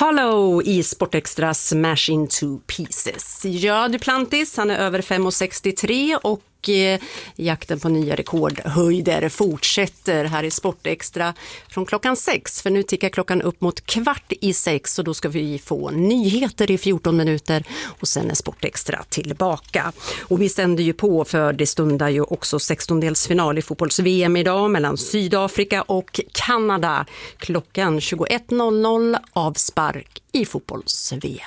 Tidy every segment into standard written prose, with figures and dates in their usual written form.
Hollow i Sportextra Smash Into Pieces. Ja, Duplantis, han är över 5,63 och jakten på nya rekordhöjder fortsätter här i Sportextra från klockan 6. För nu tickar klockan upp mot 5:15 och då ska vi få nyheter i 14 minuter och sen är Sportextra tillbaka. Och vi sänder ju på för det stundar ju också 16-delsfinal i fotbolls-VM idag mellan Sydafrika och Kanada. Klockan 21.00 avspark i fotbolls-VM.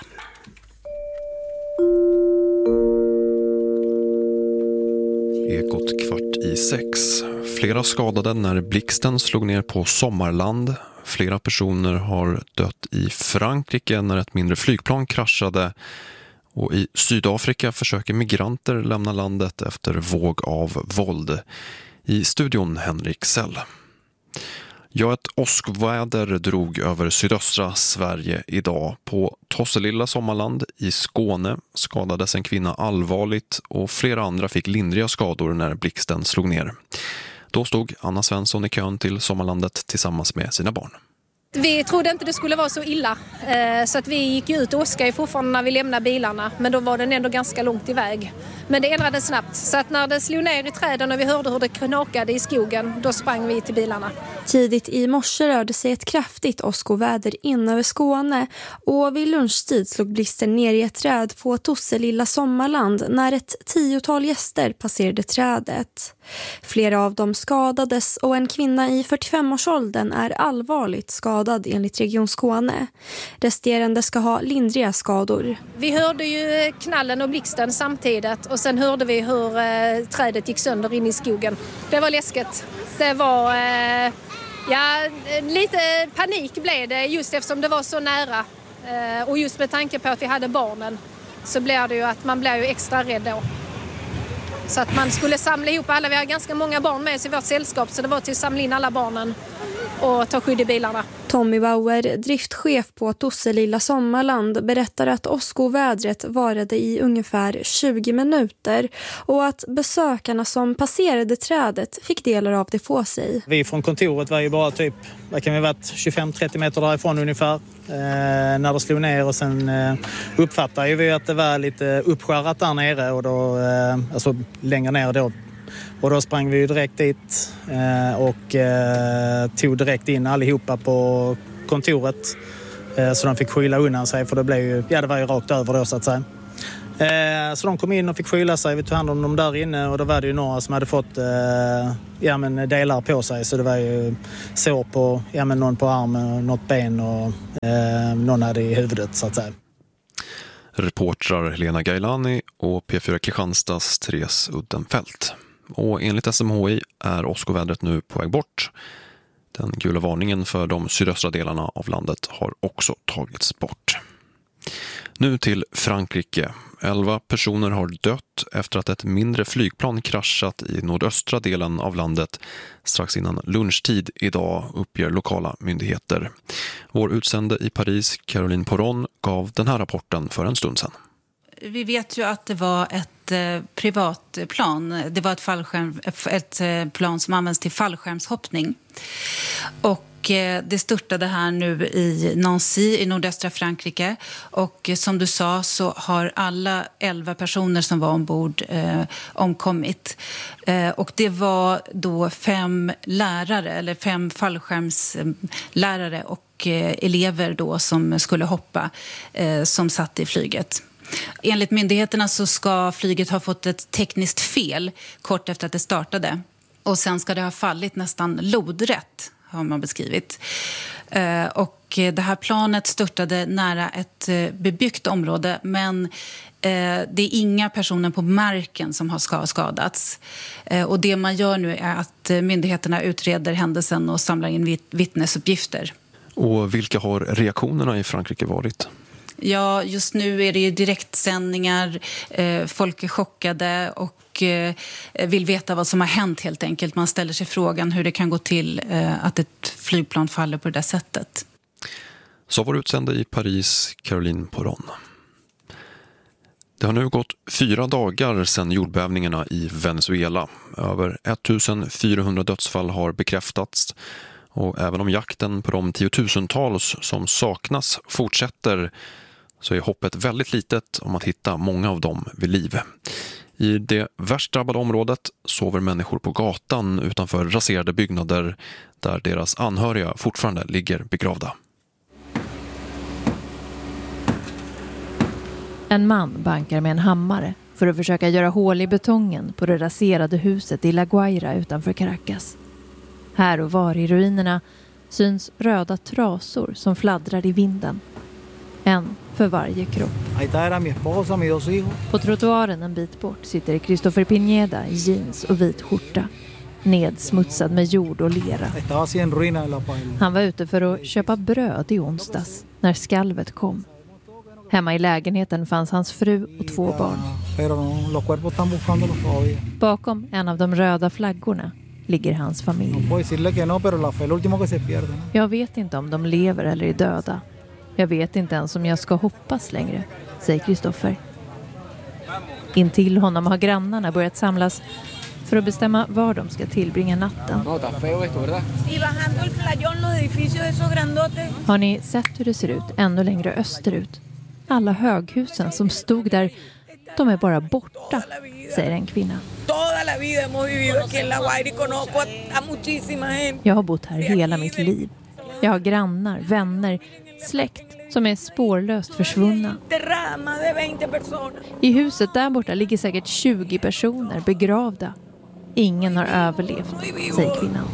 Ekot 5:15. Flera skadade när blixten slog ner på Sommarland. Flera personer har dött i Frankrike när ett mindre flygplan kraschade. Och i Sydafrika försöker migranter lämna landet efter våg av våld. I studion Henrik Sell. Ja, ett åskväder drog över sydöstra Sverige idag. På Tosselilla Sommarland i Skåne skadades en kvinna allvarligt och flera andra fick lindriga skador när blixten slog ner. Då stod Anna Svensson i kön till Sommarlandet tillsammans med sina barn. Vi trodde inte det skulle vara så illa, så att vi gick ut och åskade fortfarande när vi lämnade bilarna, men då var den ändå ganska långt iväg. Men det ändrades snabbt, så att när det slog ner i träden och vi hörde hur det knakade i skogen, då sprang vi till bilarna. Tidigt i morse rörde sig ett kraftigt åskoväder in över Skåne och vid lunchtid slog blixten ner i ett träd på Tosselilla Sommarland när ett 10-tal gäster passerade trädet. Flera av dem skadades och en kvinna i 45-årsåldern är allvarligt skadad enligt Region Skåne. Resterande ska ha lindriga skador. Vi hörde ju knallen och blixten samtidigt och sen hörde vi hur trädet gick sönder in i skogen. Det var läskigt. Det var lite panik blev det just eftersom det var så nära. Och just med tanke på att vi hade barnen så blev det ju att man blev ju extra rädd då. Så att man skulle samla ihop alla, vi har ganska många barn med oss i vårt sällskap så det var till att samla in alla barnen och ta skydd i bilarna. Tommy Bauer, driftchef på Tosselilla Sommarland, berättar att åskovädret varade i ungefär 20 minuter och att besökarna som passerade trädet fick delar av det på sig. Vi från kontoret var ju bara typ, vad kan vi varit, 25-30 meter därifrån ungefär när det slog ner och sen uppfattade vi att det var lite uppskärrat där nere och då, alltså längre ner då. Och då sprang vi direkt dit och tog direkt in allihopa på kontoret så de fick skylla undan sig för det blev ju, det var ju rakt över då så att säga. Så de kom in och fick skylla sig, vi tog hand om dem där inne och då var det ju några som hade fått delar på sig så det var ju sår på, någon på armen, något ben och någon hade i huvudet så att säga. Reportrar Lena Gailani och P4 Kristianstads Therese Uddenfelt. Och enligt SMHI är åskovädret nu på väg bort. Den gula varningen för de sydöstra delarna av landet har också tagits bort. Nu till Frankrike. 11 personer har dött efter att ett mindre flygplan kraschat i nordöstra delen av landet strax innan lunchtid idag, uppger lokala myndigheter. Vår utsände i Paris, Caroline Poron, gav den här rapporten för en stund sedan. Vi vet ju att det var ett privatplan. Det var ett plan som används till fallskärmshoppning. Och det störtade här nu i Nancy i nordöstra Frankrike. Och som du sa så har alla 11 personer som var ombord omkommit. Och det var då 5 lärare eller 5 fallskärmslärare och elever då som skulle hoppa som satt i flyget. Enligt myndigheterna så ska flyget ha fått ett tekniskt fel kort efter att det startade. Och sen ska det ha fallit nästan lodrätt, har man beskrivit. Och det här planet störtade nära ett bebyggt område, men det är inga personer på marken som har skadats. Och det man gör nu är att myndigheterna utreder händelsen och samlar in vittnesuppgifter. Och vilka har reaktionerna i Frankrike varit? Ja, just nu är det ju direktsändningar, folk är chockade och vill veta vad som har hänt helt enkelt. Man ställer sig frågan hur det kan gå till att ett flygplan faller på det där sättet. Så var utsände i Paris, Caroline Poron. Det har nu gått 4 dagar sedan jordbävningarna i Venezuela. Över 1400 dödsfall har bekräftats. Och även om jakten på de tiotusentals som saknas fortsätter så är hoppet väldigt litet om att hitta många av dem vid liv. I det värst drabbade området sover människor på gatan utanför raserade byggnader där deras anhöriga fortfarande ligger begravda. En man bankar med en hammare för att försöka göra hål i betongen på det raserade huset i La Guaira utanför Caracas. Här och var i ruinerna syns röda trasor som fladdrar i vinden. En för varje kropp. På trottoaren en bit bort sitter Christopher Pineda i jeans och vit skjorta. Nedsmutsad med jord och lera. Han var ute för att köpa bröd i onsdags när skalvet kom. Hemma i lägenheten fanns hans fru och 2 barn. Bakom en av de röda flaggorna ligger hans familj. Jag vet inte om de lever eller är döda. Jag vet inte ens om jag ska hoppas längre, säger Christopher. Intill honom har grannarna börjat samlas för att bestämma var de ska tillbringa natten. Har ni sett hur det ser ut ännu längre österut? Alla höghusen som stod där, de är bara borta, säger en kvinna. Jag har bott här hela mitt liv. Jag har grannar, vänner, släkt som är spårlöst försvunna. I huset där borta ligger säkert 20 personer begravda. Ingen har överlevt, säger kvinnan.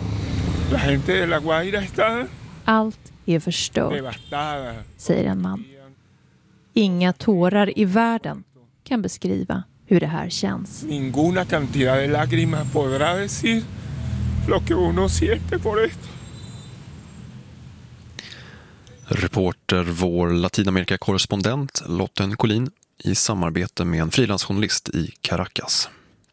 Allt är förstört, säger en man. Inga tårar i världen kan beskriva hur det här känns. Ninguna cantidad de lágrimas podrá decir lo que uno siente por esto. Reporter vår Latinamerika-korrespondent Lotten Collin i samarbete med en frilansjournalist i Caracas.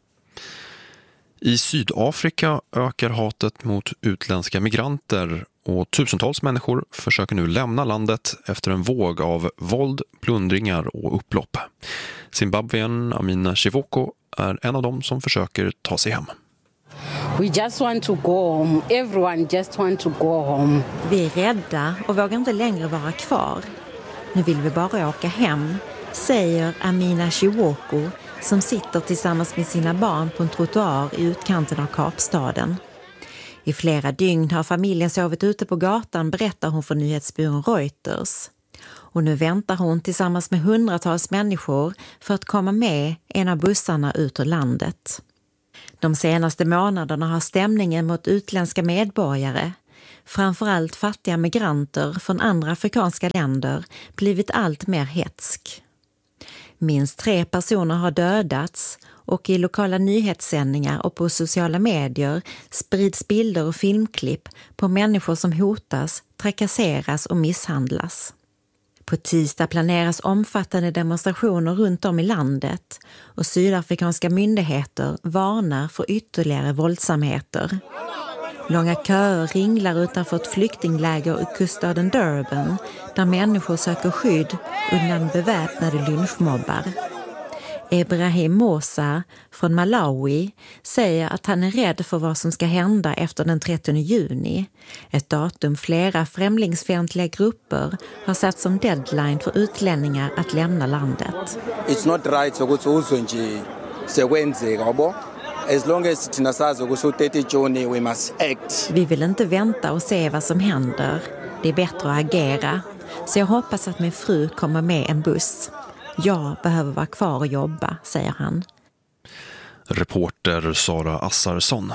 I Sydafrika ökar hatet mot utländska migranter och tusentals människor försöker nu lämna landet efter en våg av våld, plundringar och upplopp. Zimbabwien Amina Chivoko är en av dem som försöker ta sig hem. We just want to go home. Everyone just want to go home. Vi är rädda och vågar inte längre vara kvar. Nu vill vi bara åka hem, säger Amina Chivoko som sitter tillsammans med sina barn på en trottoar i utkanten av Kapstaden. I flera dygn har familjen sovit ute på gatan, berättar hon för nyhetsbyrån Reuters. Och nu väntar hon tillsammans med hundratals människor för att komma med en av bussarna ut ur landet. De senaste månaderna har stämningen mot utländska medborgare, framförallt fattiga migranter från andra afrikanska länder, blivit allt mer hetsk. Minst 3 personer har dödats och i lokala nyhetssändningar och på sociala medier sprids bilder och filmklipp på människor som hotas, trakasseras och misshandlas. På tisdag planeras omfattande demonstrationer runt om i landet och sydafrikanska myndigheter varnar för ytterligare våldsamheter. Långa köer ringlar utanför ett flyktingläger i kuststaden Durban där människor söker skydd undan beväpnade lynchmobbar. Ebrahim Mosa från Malawi säger att han är rädd för vad som ska hända efter den 30 juni. Ett datum flera främlingsfientliga grupper har satt som deadline för utlänningar att lämna landet. It's not right så att uzonje sewenze gabo. As long as tinasazo kusho 30 Juni we must act. Vi vill inte vänta och se vad som händer. Det är bättre att agera. Så jag hoppas att min fru kommer med en buss. Jag behöver vara kvar och jobba, säger han. Reporter Sara Assarsson.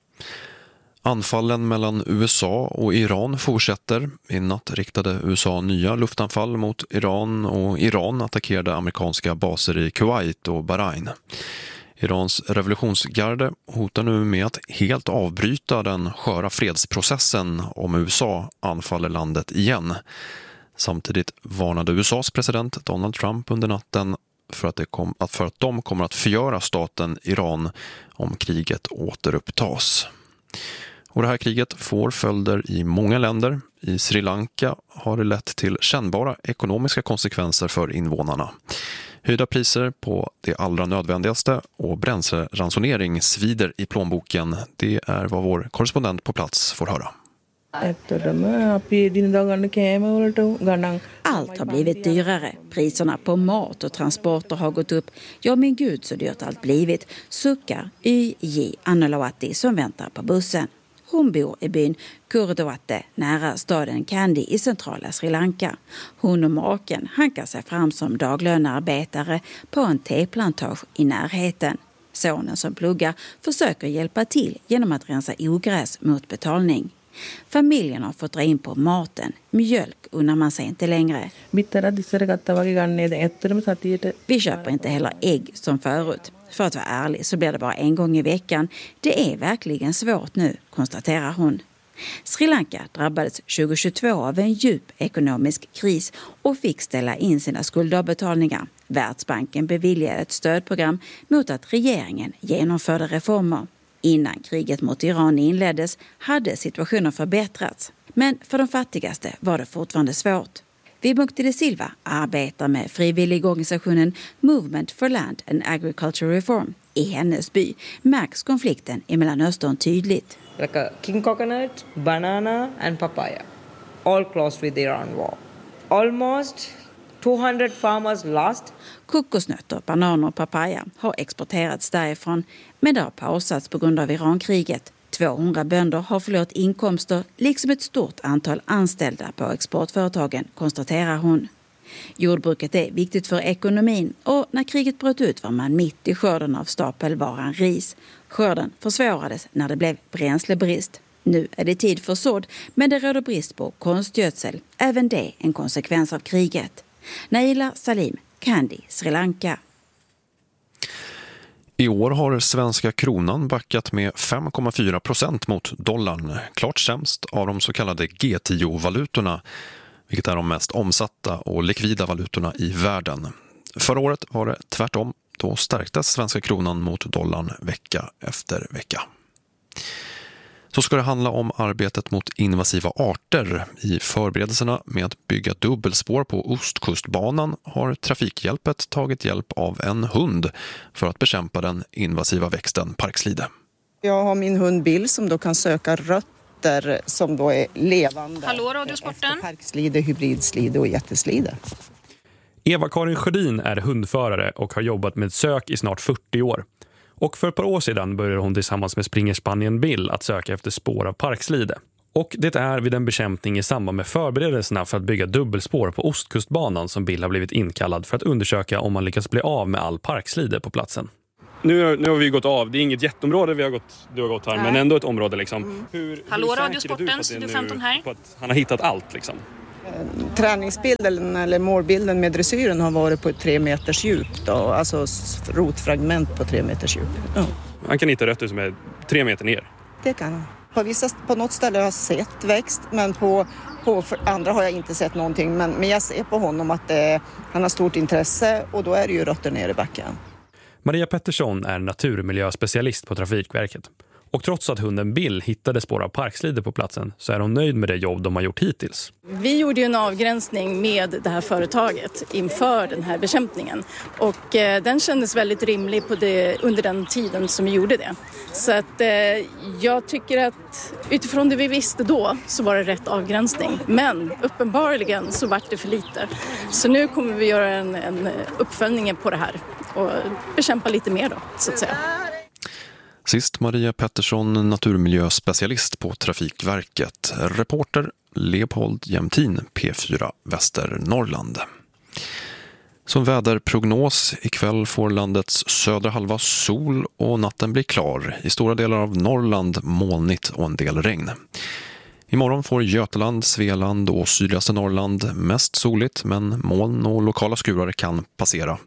Anfallen mellan USA och Iran fortsätter. I natt riktade USA nya luftanfall mot Iran och Iran attackerade amerikanska baser i Kuwait och Bahrain. Irans revolutionsgarde hotar nu med att helt avbryta den sköra fredsprocessen om USA anfaller landet igen. Samtidigt varnade USAs president Donald Trump under natten för att de kommer att förgöra staten Iran om kriget återupptas. Och det här kriget får följder i många länder. I Sri Lanka har det lett till kännbara ekonomiska konsekvenser för invånarna. Höjda priser på det allra nödvändigaste och bränsleransonering svider i plånboken. Det är vad vår korrespondent på plats får höra. Allt har blivit dyrare. Priserna på mat och transporter har gått upp. Ja men gud så dyrt allt blivit, suckar Y.J. Annolawati som väntar på bussen. Hon bor i byn Kurdawate nära staden Kandy i centrala Sri Lanka. Hon och maken hankar sig fram som daglönearbetare på en teplantage i närheten. Sonen som pluggar försöker hjälpa till genom att rensa ogräs mot betalning. Familjen har fått dra in på maten. Mjölk unnar man sig inte längre. Vi köper inte heller ägg som förut. För att vara ärlig så blir det bara en gång i veckan. Det är verkligen svårt nu, konstaterar hon. Sri Lanka drabbades 2022 av en djup ekonomisk kris och fick ställa in sina skuldavbetalningar. Världsbanken beviljade ett stödprogram mot att regeringen genomförde reformer. Innan kriget mot Iran inleddes hade situationen förbättrats. Men för de fattigaste var det fortfarande svårt. Vibukti de Silva arbetar med frivilligorganisationen Movement for Land and Agriculture Reform. I hennes by märks konflikten i Mellanöstern tydligt. Like a king coconut, banana and papaya. All closed with the Iran war. Almost 200 farmers lost. Kokosnötter, bananer och papaya har exporterats därifrån, men det har pausats på grund av Irankriget. 200 bönder har förlorat inkomster, liksom ett stort antal anställda på exportföretagen, konstaterar hon. Jordbruket är viktigt för ekonomin och när kriget bröt ut var man mitt i skörden av stapelvaran ris. Skörden försvårades när det blev bränslebrist. Nu är det tid för sådd, men det råder brist på konstgödsel. Även det en konsekvens av kriget. Naila Salim, Kandy, Sri Lanka. I år har svenska kronan backat med 5,4% mot dollarn. Klart sämst av de så kallade G10-valutorna, vilket är de mest omsatta och likvida valutorna i världen. Förra året var det tvärtom. Då stärktes svenska kronan mot dollarn vecka efter vecka. Så ska det handla om arbetet mot invasiva arter. I förberedelserna med att bygga dubbelspår på Ostkustbanan har Trafikhjälpet tagit hjälp av en hund för att bekämpa den invasiva växten parkslide. Jag har min hund Bill som då kan söka rötter som då är levande. Hallå Radiosporten. Parkslide, hybridslide och jätteslide. Eva-Karin Sjödin är hundförare och har jobbat med sök i snart 40 år. Och för ett par år sedan började hon tillsammans med springerspanien Bill att söka efter spår av parkslide. Och det är vid en bekämpning i samband med förberedelserna för att bygga dubbelspår på Ostkustbanan som Bill har blivit inkallad för att undersöka om man lyckas bli av med all parkslide på platsen. Nu har vi gått av. Det är inget jätteområde du har gått här, men ändå ett område liksom. Hallå Radiosporten, Studio 15 här. På att han har hittat allt liksom? Träningsbilden eller målbilden med dressyren har varit på 3 meters djup då, alltså rotfragment på 3 meters djup. Ja. Han kan hitta rötter som är 3 meter ner. Det kan han. På något ställe har jag sett växt, men på andra har jag inte sett någonting. Men jag ser på honom att han har stort intresse och då är det ju rötter ner i backen. Maria Pettersson är naturmiljöspecialist på Trafikverket. Och trots att hunden Bill hittade spår av parkslide på platsen så är hon nöjd med det jobb de har gjort hittills. Vi gjorde ju en avgränsning med det här företaget inför den här bekämpningen. Och den kändes väldigt rimlig under den tiden som vi gjorde det. Så att jag tycker att utifrån det vi visste då så var det rätt avgränsning. Men uppenbarligen så var det för lite. Så nu kommer vi göra en uppföljning på det här och bekämpa lite mer då, så att säga. Sist Maria Pettersson, naturmiljöspecialist på Trafikverket. Reporter Leopold Jämtin, P4 Västernorrland. Som väderprognos, ikväll får landets södra halva sol och natten blir klar. I stora delar av Norrland molnigt och en del regn. Imorgon får Götaland, Svealand och sydligaste Norrland mest soligt, men moln och lokala skurar kan passera.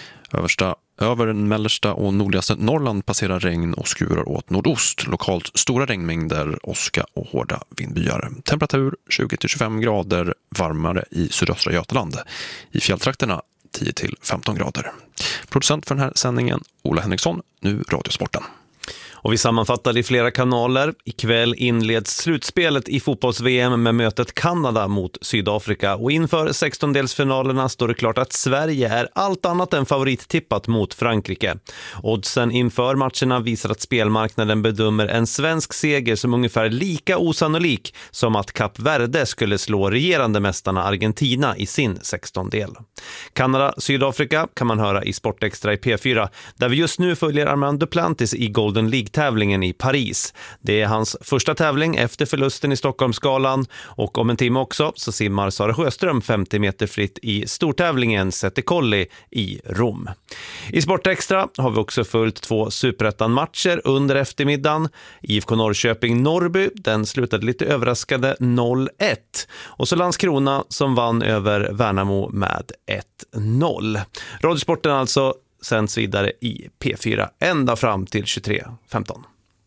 Över mellersta och nordligaste Norrland passerar regn och skurar åt nordost. Lokalt stora regnmängder, åska och hårda vindbyar. Temperatur 20-25 grader, varmare i sydöstra Götaland. I fjälltrakterna 10-15 grader. Producent för den här sändningen, Ola Henriksson, nu Radiosporten. Och vi sammanfattar i flera kanaler. Ikväll inleds slutspelet i fotbolls-VM med mötet Kanada mot Sydafrika. Och inför 16-delsfinalerna står det klart att Sverige är allt annat än favorittippat mot Frankrike. Oddsen inför matcherna visar att spelmarknaden bedömer en svensk seger som ungefär lika osannolik som att Kap Verde skulle slå regerande mästarna Argentina i sin 16-del. Kanada-Sydafrika kan man höra i Sportextra i P4, där vi just nu följer Armand Duplantis i Golden League-tävlingen i Paris. Det är hans första tävling efter förlusten i Stockholmsgalan, och om en timme också så simmar Sara Sjöström 50 meter fritt i stortävlingen Sette Colli i Rom. I Sportextra har vi också följt 2 superettan-matcher under eftermiddagen. IFK Norrköping-Norrby, den slutade lite överraskande 0-1. Och så Landskrona som vann över Värnamo med 1-0. Radiosporten alltså sänds vidare i P4 ända fram till 23:15.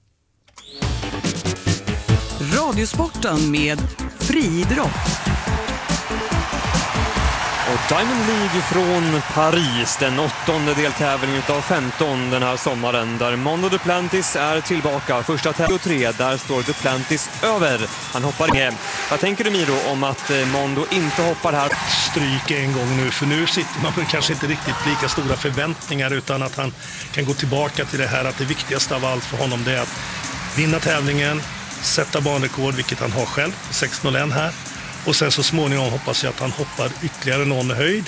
Radiosporten med friidrott. Och Diamond League från Paris, den 8:e deltävlingen av 15 den här sommaren, där Mondo Duplantis är tillbaka. Första tävling 3, där står Duplantis över. Han hoppar ner. Vad tänker du, Miro, om att Mondo inte hoppar här? Stryk en gång nu, för nu sitter man kanske inte riktigt lika stora förväntningar, utan att han kan gå tillbaka till det här att det viktigaste av allt för honom det är att vinna tävlingen, sätta banrekord, vilket han har själv, 6:01 här. Och sen så småningom hoppas jag att han hoppar ytterligare någon höjd.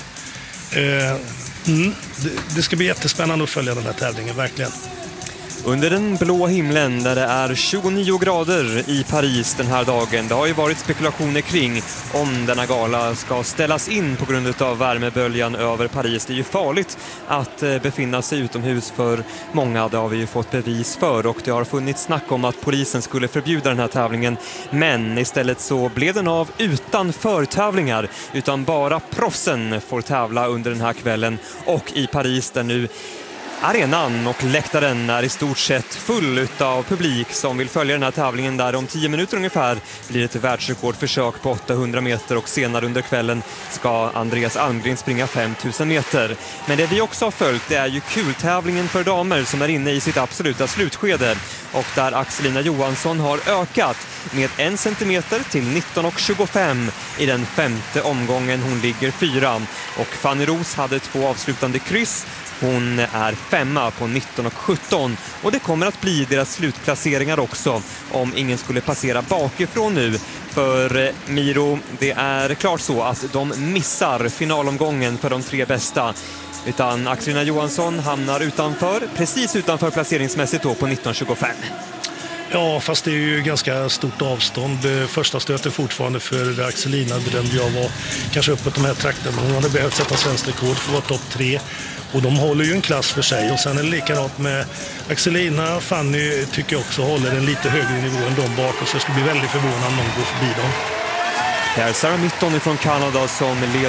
Det ska bli jättespännande att följa den här tävlingen, verkligen. Under den blå himlen där det är 29 grader i Paris den här dagen. Det har ju varit spekulationer kring om denna gala ska ställas in på grund av värmeböljan över Paris. Det är ju farligt att befinna sig utomhus för många, det har vi ju fått bevis för, och det har funnits snack om att polisen skulle förbjuda den här tävlingen. Men istället så blev den av utan förtävlingar, utan bara proffsen får tävla under den här kvällen. Och i Paris där nu arenan och läktaren är i stort sett full av publik som vill följa den här tävlingen, där om 10 minuter ungefär blir ett världsrekordförsök på 800 meter och senare under kvällen ska Andreas Almgren springa 5000 meter. Men det vi också har följt, det är ju kultävlingen för damer som är inne i sitt absoluta slutskede, och där Axelina Johansson har ökat med 1 centimeter till 19,25 i den 5:e omgången. Hon ligger 4, och Fanny Ros hade 2 avslutande kryss. Hon är 5 på 19,17, och det kommer att bli deras slutplaceringar också om ingen skulle passera bakifrån nu. För Miro, det är klart så att de missar finalomgången för de 3 bästa. Utan Axelina Johansson hamnar utanför, precis utanför placeringsmässigt då på 19,25. Ja, fast det är ju ganska stort avstånd. Första stöten fortfarande för Axelina bedömde jag var kanske uppåt de här trakterna. Hon hade behövt sätta svensk rekord för att vara topp 3. Och de håller ju en klass för sig. Och sen är det likadant med Axelina. Fanny tycker jag också håller en lite högre nivå än de bak. Så jag skulle bli väldigt förvånad om de går förbi dem. Det är Sarah Mitton från Kanada som leder